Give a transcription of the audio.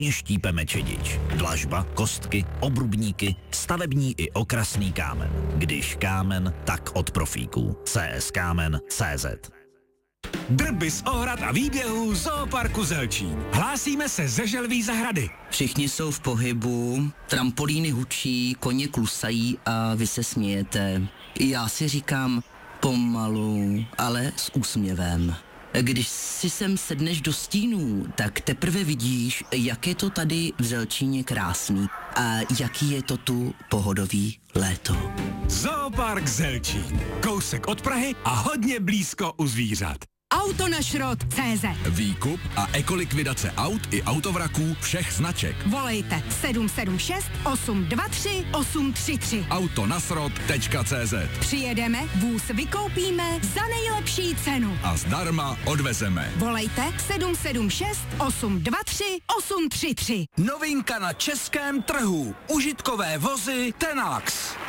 Postupně štípeme čedič, dlažba, kostky, obrubníky, stavební i okrasný kámen. Když kámen, tak od profíků. cskámen.cz. Drby z ohrad a výběhů Zooparku Zelčín. Hlásíme se ze Želví zahrady. Všichni jsou v pohybu, trampolíny hučí, koně klusají a vy se smějete. Já si říkám pomalu, ale s úsměvem. Když si sem sedneš do stínů, tak teprve vidíš, jak je to tady v Zelčíně krásný a jaký je to tu pohodový léto. Zoopark Zelčín. Kousek od Prahy a hodně blízko u zvířat. Autonašrot.cz. Výkup a ekolikvidace aut i autovraků všech značek. Volejte 776 823 833. Autonasrot.cz. Přijedeme, vůz vykoupíme za nejlepší cenu. A zdarma odvezeme. Volejte 776 823 833. Novinka na českém trhu. Užitkové vozy Tenax.